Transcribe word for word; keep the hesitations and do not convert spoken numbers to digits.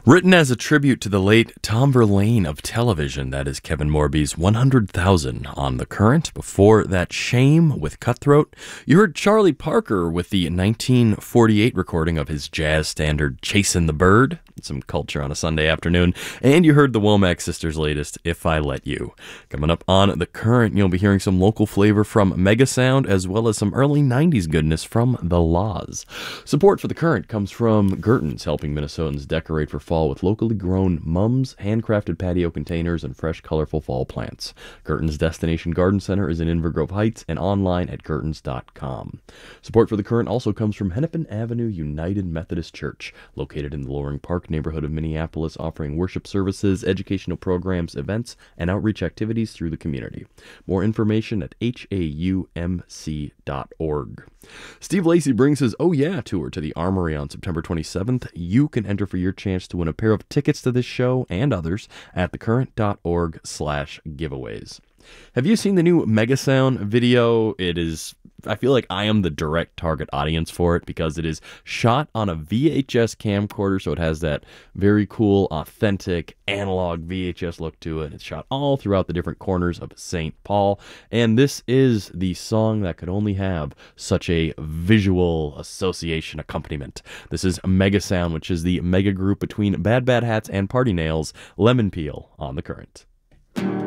Written as a tribute to the late Tom Verlaine of television, that is Kevin Morby's one hundred thousand on The Current. Before that, Shame with Cutthroat. You heard Charlie Parker with the nineteen forty-eight recording of his jazz standard Chasin' the Bird. Some culture on a Sunday afternoon. And you heard the Womack Sisters' latest, If I Let You. Coming up on The Current, you'll be hearing some local flavor from Megasound, as well as some early nineties goodness from The Laws. Support for The Current comes from Gerton's, helping Minnesotans decorate for fall with locally grown mums, handcrafted patio containers, and fresh, colorful fall plants. Gerton's Destination Garden Center is in Inver Grove Heights and online at gertons dot com. Support for The Current also comes from Hennepin Avenue United Methodist Church, located in the Loring Park neighborhood of Minneapolis, offering worship services, educational programs, events, and outreach activities through the community. More information at H A U M C dot org. Steve Lacy brings his Oh Yeah tour to the Armory on September twenty-seventh. You can enter for your chance to win a pair of tickets to this show and others at thecurrent.org slash giveaways. Have you seen the new Megasound video? It is, I feel like I am the direct target audience for it because it is shot on a V H S camcorder, so it has that very cool, authentic, analog V H S look to it. It's shot all throughout the different corners of Saint Paul, and this is the song that could only have such a visual association accompaniment. This is Megasound, which is the mega group between Bad Bad Hats and Party Nails, Lemon Peel on The Current.